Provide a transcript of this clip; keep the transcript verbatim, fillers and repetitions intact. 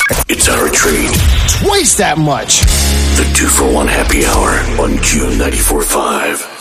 It's our treat. Twice that much. The two for one happy hour on Q ninety-four point five.